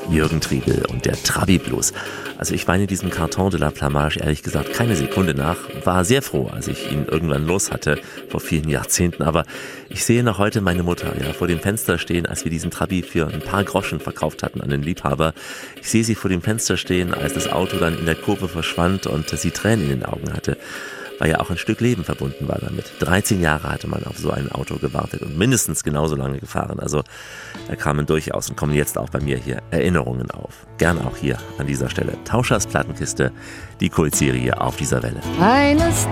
Jürgen Triebel und der Trabi-Blues. Also ich weine diesem Carton de la Blamage ehrlich gesagt keine Sekunde nach. War sehr froh, als ich ihn irgendwann los hatte, vor vielen Jahrzehnten. Aber ich sehe noch heute meine Mutter vor dem Fenster stehen, als wir diesen Trabi für ein paar Groschen verkauft hatten an den Liebhaber. Ich sehe sie vor dem Fenster stehen, als das Auto dann in der Kurve verschwand und sie Tränen in den Augen hatte. Weil ja auch ein Stück Leben verbunden war damit. 13 Jahre hatte man auf so ein Auto gewartet und mindestens genauso lange gefahren. Also da kamen durchaus und kommen jetzt auch bei mir hier Erinnerungen auf. Gern auch hier an dieser Stelle. Tauschers Plattenkiste, die Kultserie auf dieser Welle. Eines